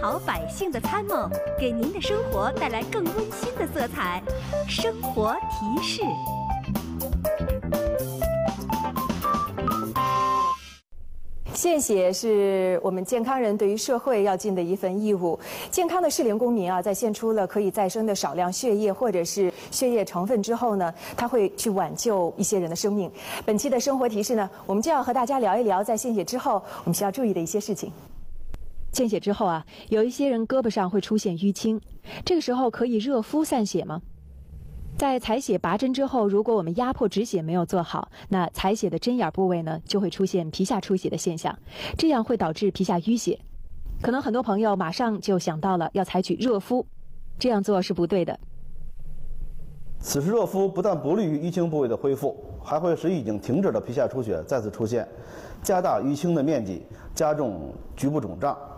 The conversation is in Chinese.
好百姓的参谋，给您的生活带来更温馨的色彩。生活提示。 献血是我们健康人对于社会要尽的一份义务。健康的适龄公民啊，在献出了可以再生的少量血液或者是血液成分之后呢，他会去挽救一些人的生命。本期的生活提示呢，我们就要和大家聊一聊在献血之后我们需要注意的一些事情。献血之后啊，有一些人胳膊上会出现淤青，这个时候可以热敷散血吗？在采血拔针之后，如果我们压迫止血没有做好，那采血的针眼部位呢，就会出现皮下出血的现象，这样会导致皮下淤血。可能很多朋友马上就想到了要采取热敷，这样做是不对的。 此时热敷不但不利于淤青部位的恢复，还会使已经停止的皮下出血再次出现，加大淤青的面积，加重局部肿胀。